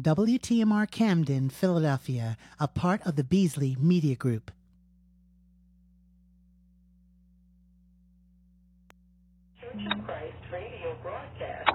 WTMR Camden, Philadelphia, a part of the Beasley Media Group.